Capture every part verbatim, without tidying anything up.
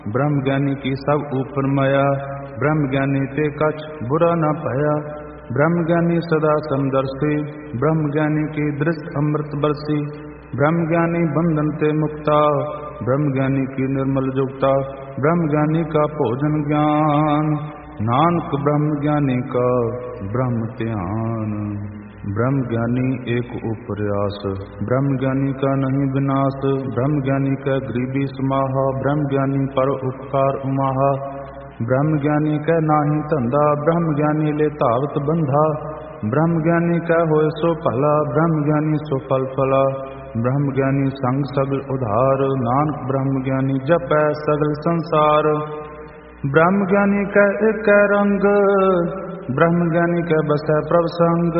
ब्रह्म ज्ञानी की सब ऊपर माया, ब्रह्म ज्ञानी ते कछ बुरा न पाया। ब्रह्म ज्ञानी सदा समदर्शी, ब्रह्म ज्ञानी की दृष्ट अमृत बरसी। ब्रह्म ज्ञानी बंधन ते मुक्ता, ब्रह्म ज्ञानी की निर्मल जुगता। ब्रह्म ज्ञानी का भोजन ज्ञान, नानक ब्रह्म ज्ञानी का ब्रह्म ध्यान। ब्रह्म ज्ञानी एक उपरयास, ब्रह्म ज्ञानी का नहीं विनाश। ब्रह्म ज्ञानी का गरीबी समाहा, ब्रह्म ज्ञानी पर उपकार उमाहा। ब्रह्म ज्ञानी का नाही धंधा, ब्रह्म ज्ञानी ले धावत बंधा। ब्रह्म ज्ञानी का होए सो भला, ब्रह्म ज्ञानी सो फल फला। ब्रह्म ज्ञानी संग सगल उधार, नानक ब्रह्म ज्ञानी जपै सगल संसार। ब्रह्म ज्ञानी का एक रंग, ब्रह्म ज्ञानी का बसै प्रभ संग।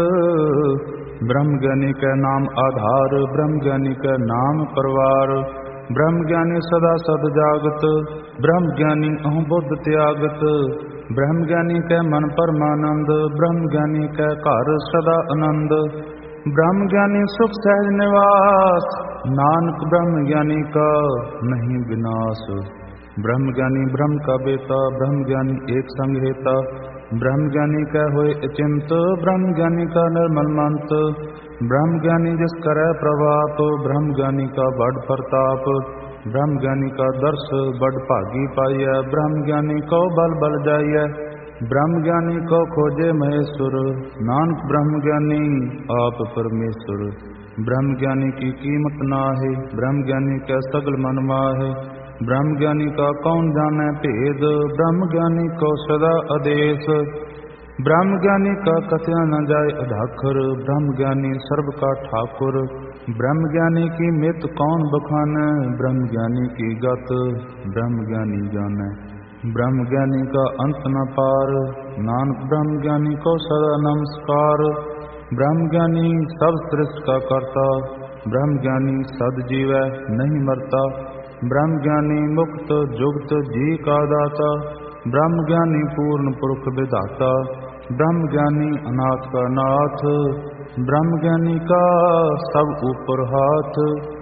ब्रह्म ज्ञानी का नाम आधार, ब्रह्म ज्ञानी का नाम परवार। ब्रह्म ज्ञानी सदा सद जागत, ब्रह्म ज्ञानी अहु बुद्ध त्यागत। ब्रह्म ज्ञानी का मन परमानंद, ब्रह्म ज्ञानी का घर सदा आनंद। ब्रह्म ज्ञानी सुख सहज निवास, नानक ब्रह्म ज्ञानी का नहीं विनाश। ब्रह्म ज्ञानी ब्रह्म का बेटा, ब्रह्म ज्ञानी एक संग हेता। ब्रह्म ज्ञानी का होए अचिंत, ब्रह्म ज्ञानी का निर्मल मंत। ब्रह्म ज्ञानी जिस करे प्रभात, ब्रह्म ज्ञानी का बड़ प्रताप। ब्रह्म ज्ञानी का दर्श बड़ भागी पाइय, ब्रह्म ज्ञानी को बल बल जाइय। ब्रह्म ज्ञानी को खोजे महेश्वर, नानक ब्रह्म ज्ञानी आप परमेश्वर। ब्रह्म ज्ञानी की कीमत ना है, ब्रह्म ज्ञानी का सगल मन माहे। ब्रह्म ज्ञानी का कौन जाने भेद, ब्रह्म ज्ञानी को सदा आदेश। ब्रह्म ज्ञानी का कथया न जाय अधाखर, ब्रह्म ज्ञानी सर्व का ठाकुर। ब्रह्म ज्ञानी की मित कौन बखाने, ब्रह्म ज्ञानी की गत ब्रह्म ज्ञानी जाने। ब्रह्म ज्ञानी का अंत न पार, नानक ब्रह्म ज्ञानी को सदा नमस्कार। ब्रह्म ज्ञानी सब सृष्टि का करता, ब्रह्म ज्ञानी सद जीवै नहीं मरता। ब्रह्म ज्ञानी मुक्त जुगत जी का दाता, ब्रह्म ज्ञानी पूर्ण पुरुष विधाता। ब्रह्म ज्ञानी अनाथ का नाथ, ब्रह्म ज्ञानी का सब ऊपर हाथ।